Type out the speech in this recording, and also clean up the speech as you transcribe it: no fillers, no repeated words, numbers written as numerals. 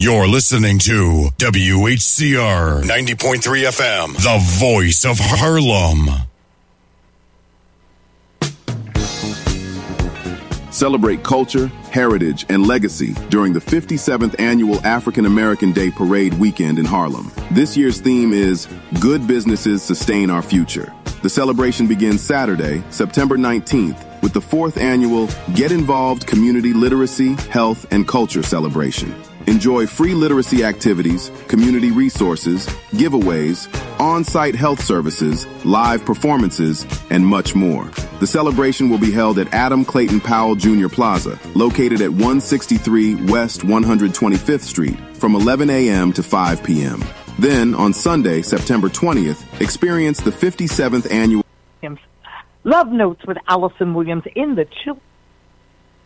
You're listening to WHCR 90.3 FM, the voice of Harlem. Celebrate culture, heritage, and legacy during the 57th Annual African American Day Parade weekend in Harlem. This year's theme is Good Businesses Sustain Our Future. The celebration begins Saturday, September 19th, with the 4th Annual Get Involved Community Literacy, Health, and Culture celebration. Enjoy free literacy activities, community resources, giveaways, on-site health services, live performances, and much more. The celebration will be held at Adam Clayton Powell Jr. Plaza, located at 163 West 125th Street, from 11 a.m. to 5 p.m. Then, on Sunday, September 20th, experience the 57th Annual Love Notes with Allison Williams in the